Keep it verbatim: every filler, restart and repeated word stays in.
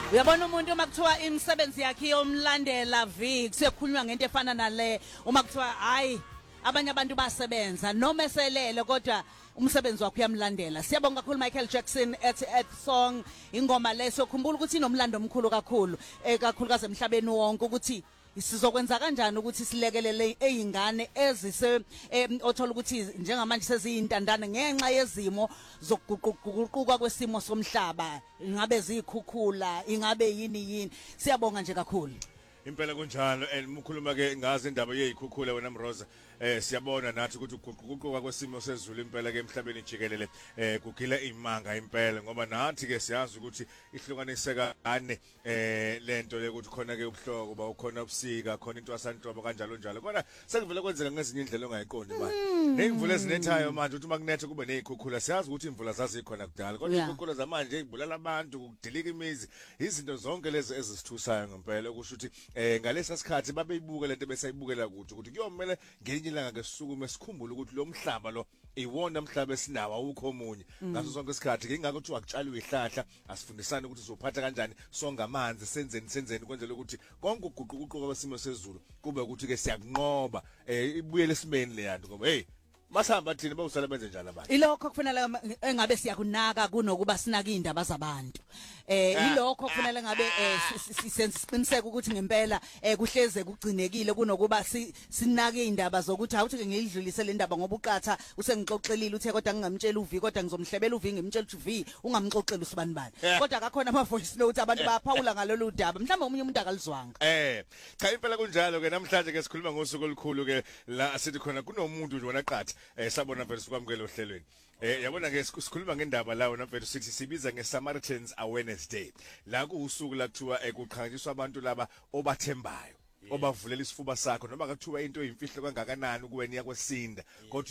Uyabona umuntu uma kuthiwa imisebenzi yakhe yomlandela viki kusekhulunywa ngento efana nale uma kuthiwa hayi abanye abantu basebenza noma eselele kodwa umsebenzi wakhe uyamlandela. Siyabonga kakhulu Michael Jackson at at song ingoma leso khumbula ukuthi inomlando omkhulu kakhulu ekakhulukazi emhlabeni wonke ukuthi sizokwenza kanjani ukuthi silekelele ezingane ezise othola ukuthi njengamanje seziyintandane ngenxa yezimo zokuguquguquka kwesimo somhlaba ingabe zikhukhula ingabe yini yini siyabonga nje kakhulu. Impela kunjalo emukhuluma ke ngazi indaba yezikhukhula wena Mroza eh siyabona nathi ukuthi ukuguquguquka kwesimo sezulu impela ke emhlabeni jikelele eh kugila imanga impela ngoba nathi ke siyazi ukuthi ihlukaniseka ane eh lento ukuthi khona ke ubuhloko ba ukhona ubusika khona into asantoba kanjalo njalo kodwa sekuvele kwenzeka ngezinye indlela ongayiqondi manje nezimvula ezinethayo manje ukuthi makunethe kube nezikhukhula siyazi ukuthi imvula zazikhona kudala kodwa izikhukhula zamanje ezibulala abantu kudilika imizi izinto zonke lezi ezisithusayo ngempela okusho ukuthi eh ngalesa sikhathi babeyibuka lento besayibukela ukuthi ukuthi kuyomela ngelinye ilanga ngesuku esikhumbula ukuthi lo mhlaba lo iwona mhlaba esinawo awukho omunye ngaso sonke isikhathi ngingakho ukuthi akutshaliwe ihlahla asifundisane ukuthi sizophatha kanjani songa amanzi senzeni senzeni kwenzela ukuthi konke uguquguquka kwesimo sezulu kube ukuthi ke siyakunqoba eh ibuyele esimeni le yanto ngoba hey masihamba thina bawusala benze njani abantu ilokho kufanele engabe siyakunaka kunokuba sinaka indaba zabantu eh ilokho kufanele ngabe sisiqiniseka ukuthi ngempela kuhleze kugcinekile kunokuba sinake indaba zokuthi awuthi ngiyidlulise le ndaba ngoba uqatha usengixoxelile uthe kodwa ngingamtshela uvi kodwa ngizomhlebela uvi ngimtshela ukuthi uvi ungamxoxela usibani bani kodwa akakhona ama voice note abantu bayaphawula ngalolu daba mhlawumbe umunye umuntu akalizwanga eh cha impela kunjalo ke namhlanje ke sikhuluma ngosuku olukhulu ke la asithi khona kunomuntu nje wona qatha eh sabona vele sikwamukela ohlelweni eh yabona ke sikhuluma ngendaba lawo namfethu sithi sibiza ngeSamaritans Awareness Day la kuusuku la kuthiwa ekuqhanjiswa abantu laba obathembayo obavulela isifuba sakho noma kuthiwa into eyimfihlo kangakanani kuwena yakwesinda kodwa